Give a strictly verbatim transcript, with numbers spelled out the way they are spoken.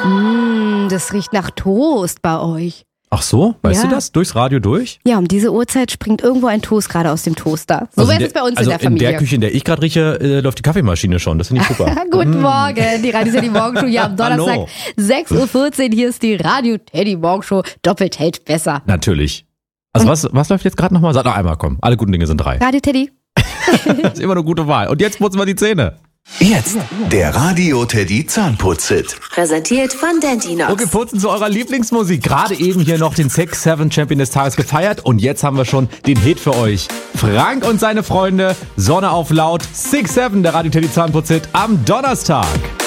Mm, das riecht nach Toast bei euch. Ach so, weißt Ja. du das? Durchs Radio durch? Ja, um diese Uhrzeit springt irgendwo ein Toast gerade aus dem Toaster. So Also wäre in es bei uns also in der Familie. in der Küche, in der ich gerade rieche, äh, läuft die Kaffeemaschine schon. Das finde ich super. Guten Morgen, die Radio Teddy Morgenshow hier am Donnerstag, Hallo. sechs Uhr vierzehn. Hier ist die Radio Teddy Morgenshow. Doppelt hält besser. Natürlich. Also was, was läuft jetzt gerade nochmal? Sag noch einmal, komm. Alle guten Dinge sind drei. Radio Teddy. Das ist immer eine gute Wahl. Und jetzt putzen wir die Zähne. Jetzt der Radio Teddy Zahnputz-Hit. Präsentiert von Dentinox. Okay, putzen zu eurer Lieblingsmusik. Gerade eben hier noch den sechs sieben Champion des Tages gefeiert. Und jetzt haben wir schon den Hit für euch. Frank und seine Freunde, Sonne auf laut, sechs sieben, der Radio Teddy Zahnputz-Hit am Donnerstag.